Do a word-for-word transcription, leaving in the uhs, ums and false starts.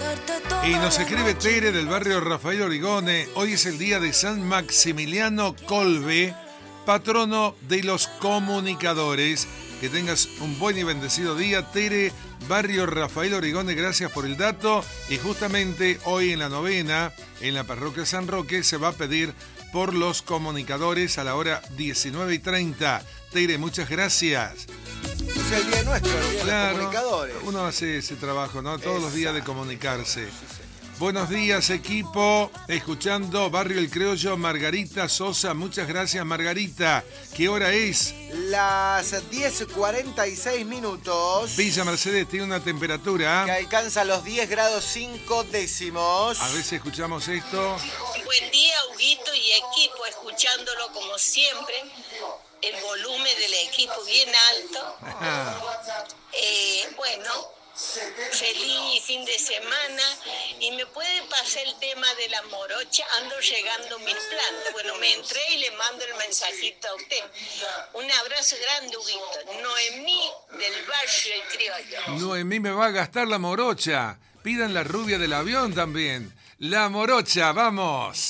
Y nos escribe Tere del barrio Rafael Origone. Hoy es el día de San Maximiliano Kolbe, patrono de los comunicadores. Que tengas un buen y bendecido día, Tere, barrio Rafael Origone, gracias por el dato. Y justamente hoy en la novena, en la parroquia San Roque, se va a pedir por los comunicadores a la hora diecinueve y treinta. Tere, muchas gracias. Es el día nuestro, el día claro, de los comunicadores. Uno hace ese trabajo, ¿no? Todos Exacto. los días de comunicarse. Sí, sí, sí. Buenos días, equipo. Escuchando Barrio El Criollo, Margarita Sosa. Muchas gracias, Margarita. ¿Qué hora es? Las diez cuarenta y seis minutos. Villa Mercedes tiene una temperatura que alcanza los diez grados cinco décimos. A ver si escuchamos esto. Buen día, Huguito y equipo, escuchándolo como siempre. El volumen del equipo bien alto. eh, bueno, feliz fin de semana. Y me puede pasar el tema de la morocha. Ando llegando mis plantas. Bueno, me entré y le mando el mensajito a usted. Un abrazo grande, Huguito. Noemí del barrio El Criollo. Noemí me va a gastar la morocha. Pidan la rubia del avión también. La morocha, vamos.